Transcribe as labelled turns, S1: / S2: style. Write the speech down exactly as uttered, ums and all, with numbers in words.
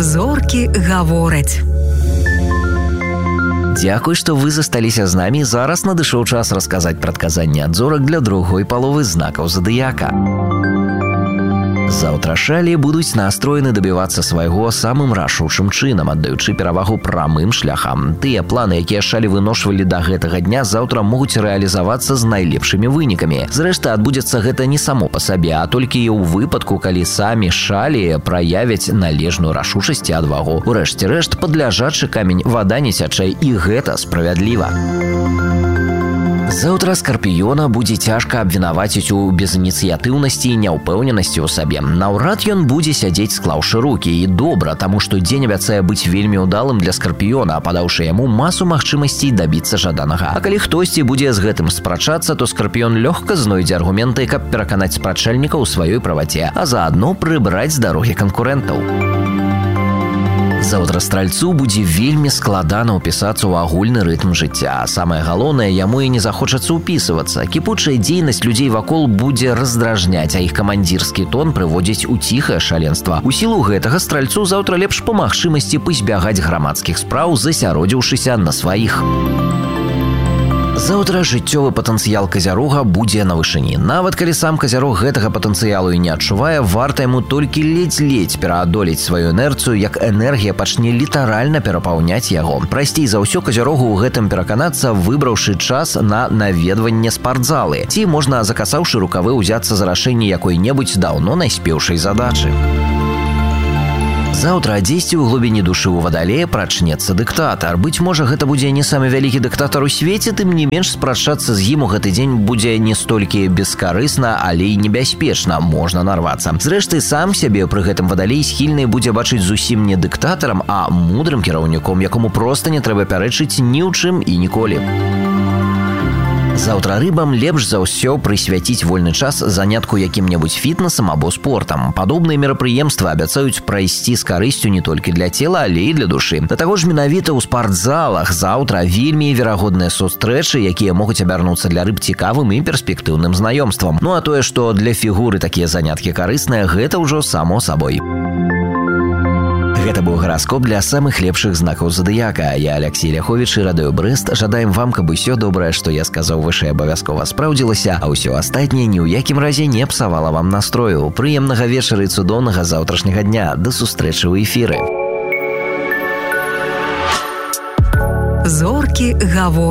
S1: Зоркі гавораць.
S2: Дзякуй, што вы засталіся з намі. Зараз надышоў час расказаць прадказанні ад зорак для другой паловы знакаў задыяка. Заўтрашалі будуць настроены дабівацца свайго самым рашучым чынам, аддаючы перавагу прамым шляхам. Тыя планы, якія шалі выношвалі да гэтага дня, заўтра могуць рэалізавацца з найлепшымі вынікамі. Зрэшты, адбудзецца гэта не само па сабе, а толькі і ў выпадку, калі самі шалі праявяць належную рашучасць і адвагу. Урэшце рэшт, падляжачы камень вада не цячэ, і гэта справядліва. Заўтра скарпіёна будзе цяжка абвінаваціць у безініцыятыўнасці і няўпэўненасці ў сабе. Наўрад ён будзе сядзець, склаўшы рукі, і добра, таму што дзень абяцае быць вельмі ўдалым для скарпіёна, падаўшы яму масу магчымасцей дабіцца жаданага. А калі хтосьці будзе з гэтым спрачацца, то скарпіён лёгка знойдзе аргументы, каб пераканаць спрачальніка ў сваёй праваце, а заадно прыбраць з дарогі канкурэнтаў. Заўтра стральцу будзе вельмі складана ўпісацца ў агульны рытм жыцця. Самае галоўнае, яму і не захочацца ўпісывацца. Кіпучая дзейнасць людзей вакол будзе раздражняць, а іх камандзірскі тон прыводзіць у ціхае шаленства. У сілу гэтага стральцу заўтра лепш па магчымасці пазбягаць грамадскіх спраў, засяродзіўшыся на сваіх. Заўтра жыццёвы патэнцыял казярога будзе на вышыні. Нават калі сам казярог гэтага патэнцыялу і не адчувае, варта яму толькі ледзь-ледзь пераадолець сваю інерцыю, як энергія пачне літаральна перапаўняць яго. Прасцей за ўсё казярогу ў гэтым пераканацца, выбраўшы час на наведванне спартзалы. Ці можна, закасаўшы рукавы, узяцца за рашэнне якой-небудзь даўно наспеўшай задачы. Заўтра дзесьці ў глыбіні душы ў вадалея прачнецца дыктатар. Быць можа, гэта будзе не самы вялікі дыктатар у свеце, тым не менш спрачацца з ім у гэты дзень будзе не столькі бескарысна, але і небяспечна, можна нарвацца. Зрэшты, сам сябе пры гэтым вадалей схільны будзе бачыць зусім не дыктатарам, а мудрым кіраўніком, якому проста не трэба пярэчыць ні ў чым і ніколі. Заўтра рыбам лепш за ўсё прысвяціць вольны час занятку якім-небудзь фітнесам або спортам. Падобныя мерапрыемствы абяцаюць прайсці з карысцю не толькі для цела, але і для душы. Да таго ж менавіта ў спартзалах заўтра вельмі верагодныя сустрэчы, якія могуць абярнуцца для рыб цікавым і перспектыўным знаёмствам. Ну а тое, што для фігуры такія заняткі карысныя, гэта ўжо само сабой. Гэта быў гараскоп для самых лепшых знакаў задыяка. Я Алексей Ляховіч і радыё Брэст. Жадаем вам, каб усё добрае, што я сказаў вышэй, абавязкова спраўдзілася, а ўсё астатняе ні ў якім разе не псавала вам настрою. Прыемнага вечара і цудоўнага заўтрашняга дня. Да сустрэчы ў эфіры.
S1: Зоркі гавораць.